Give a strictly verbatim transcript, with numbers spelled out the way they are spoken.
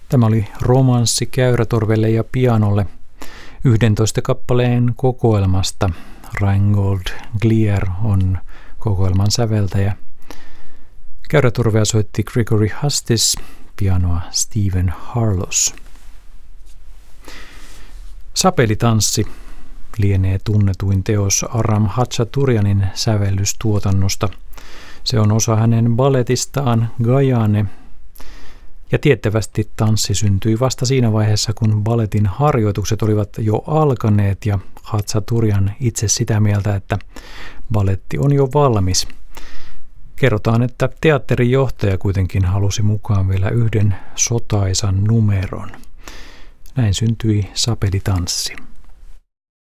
Tämä oli romanssi käyrätorvelle ja pianolle yhdentoista kappaleen kokoelmasta. Reingold Glier on kokoelman säveltäjä. Käyrätorvea soitti Gregory Hustis, pianoa Stephen Harloss. Sapelitanssi lienee tunnetuin teos Aram Hachaturianin sävellystuotannosta. Se on osa hänen balletistaan Gayane, ja tiettävästi tanssi syntyi vasta siinä vaiheessa, kun balletin harjoitukset olivat jo alkaneet ja Hachaturian itse sitä mieltä, että balletti on jo valmis. Kerrotaan, että teatterin johtaja kuitenkin halusi mukaan vielä yhden sotaisan numeron. Näin syntyi sapelitanssi.